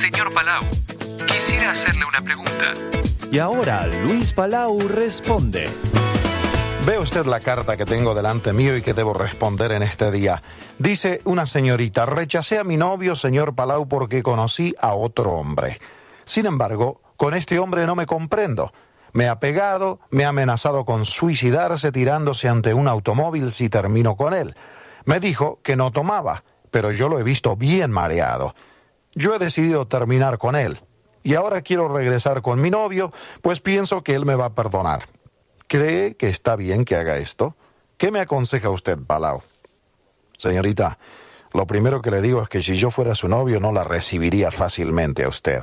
Señor Palau, quisiera hacerle una pregunta. Y ahora Luis Palau responde. Ve usted la carta que tengo delante mío y que debo responder en este día. Dice una señorita: rechacé a mi novio, señor Palau, porque conocí a otro hombre. Sin embargo, con este hombre no me comprendo. Me ha pegado, me ha amenazado con suicidarse tirándose ante un automóvil si termino con él. Me dijo que no tomaba, pero yo lo he visto bien mareado. Yo he decidido terminar con él. Y ahora quiero regresar con mi novio, pues pienso que él me va a perdonar. ¿Cree que está bien que haga esto? ¿Qué me aconseja usted, Palau? Señorita, lo primero que le digo es que si yo fuera su novio no la recibiría fácilmente a usted.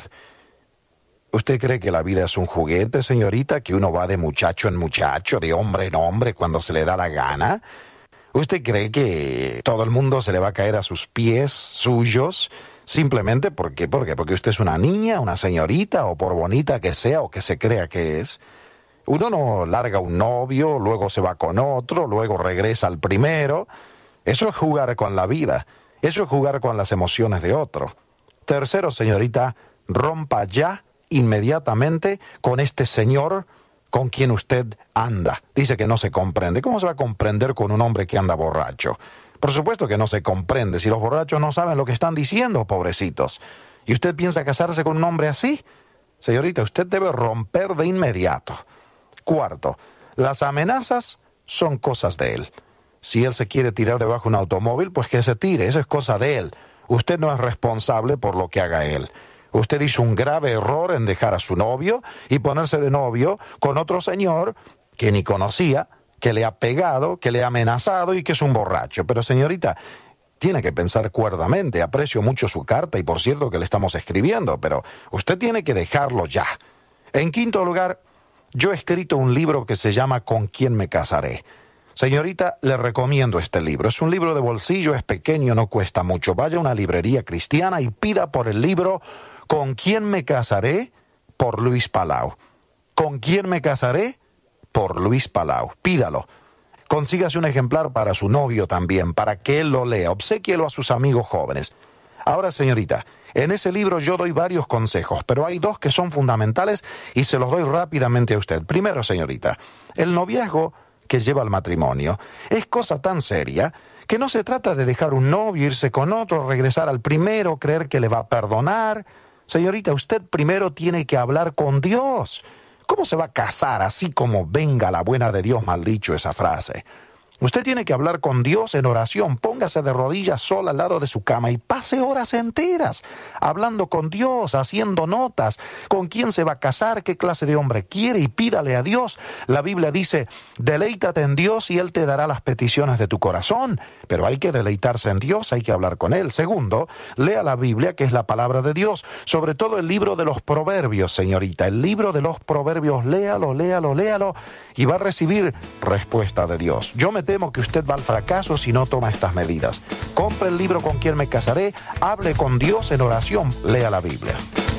¿Usted cree que la vida es un juguete, señorita, que uno va de muchacho en muchacho, de hombre en hombre cuando se le da la gana? ¿Usted cree que todo el mundo se le va a caer a sus pies suyos simplemente porque usted es una niña, una señorita, o por bonita que sea o que se crea que es? Uno no larga un novio, luego se va con otro, luego regresa al primero. Eso es jugar con la vida. Eso es jugar con las emociones de otro. Tercero, señorita, rompa ya, inmediatamente, con este señor con quien usted anda. Dice que no se comprende. ¿Cómo se va a comprender con un hombre que anda borracho? Por supuesto que no se comprende. Si los borrachos no saben lo que están diciendo, pobrecitos. ¿Y usted piensa casarse con un hombre así? Señorita, usted debe romper de inmediato. Cuarto, las amenazas son cosas de él. Si él se quiere tirar debajo de un automóvil, pues que se tire, eso es cosa de él. Usted no es responsable por lo que haga él. Usted hizo un grave error en dejar a su novio y ponerse de novio con otro señor que ni conocía, que le ha pegado, que le ha amenazado y que es un borracho. Pero señorita, tiene que pensar cuerdamente. Aprecio mucho su carta y por cierto que le estamos escribiendo, pero usted tiene que dejarlo ya. En quinto lugar, yo he escrito un libro que se llama ¿Con quién me casaré? Señorita, le recomiendo este libro. Es un libro de bolsillo, es pequeño, no cuesta mucho. Vaya a una librería cristiana y pida por el libro ¿Con quién me casaré? Por Luis Palau. ¿Con quién me casaré? Por Luis Palau. Pídalo. Consígase un ejemplar para su novio también, para que él lo lea. Obséquielo a sus amigos jóvenes. Ahora, señorita, en ese libro yo doy varios consejos, pero hay dos que son fundamentales y se los doy rápidamente a usted. Primero, señorita, el noviazgo que lleva al matrimonio es cosa tan seria que no se trata de dejar un novio, irse con otro, regresar al primero, creer que le va a perdonar. Señorita, usted primero tiene que hablar con Dios. ¿Cómo se va a casar así como venga la buena de Dios, mal dicho esa frase? Usted tiene que hablar con Dios en oración. Póngase de rodillas sola al lado de su cama y pase horas enteras hablando con Dios, haciendo notas, con quién se va a casar, qué clase de hombre quiere y pídale a Dios. La Biblia dice, deleítate en Dios y Él te dará las peticiones de tu corazón. Pero hay que deleitarse en Dios, hay que hablar con Él. Segundo, lea la Biblia, que es la palabra de Dios, sobre todo el libro de los Proverbios, señorita. El libro de los Proverbios, léalo y va a recibir respuesta de Dios. Yo me temo que usted va al fracaso si no toma estas medidas. Compre el libro ¿Con quién me casaré? Hable con Dios en oración, lea la Biblia.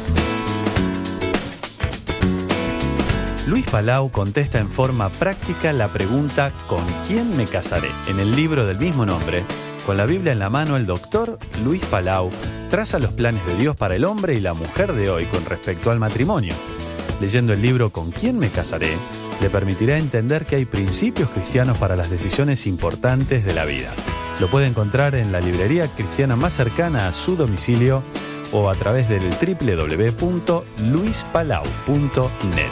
Luis Palau contesta en forma práctica la pregunta ¿con quién me casaré? En el libro del mismo nombre, con la Biblia en la mano, el doctor Luis Palau traza los planes de Dios para el hombre y la mujer de hoy con respecto al matrimonio. Leyendo el libro ¿Con quién me casaré?, le permitirá entender que hay principios cristianos para las decisiones importantes de la vida. Lo puede encontrar en la librería cristiana más cercana a su domicilio o a través del www.luispalau.net.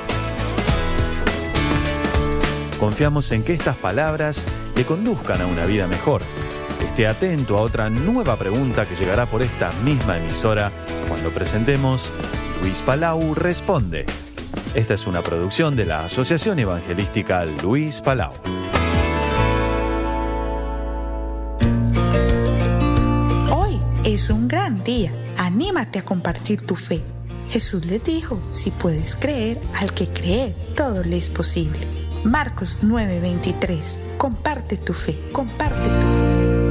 Confiamos en que estas palabras le conduzcan a una vida mejor. Esté atento a otra nueva pregunta que llegará por esta misma emisora cuando presentemos Luis Palau Responde. Esta es una producción de la Asociación Evangelística Luis Palau. Hoy es un gran día. Anímate a compartir tu fe. Jesús les dijo, si puedes creer, al que cree, todo le es posible. Marcos 9:23. Comparte tu fe, comparte tu fe.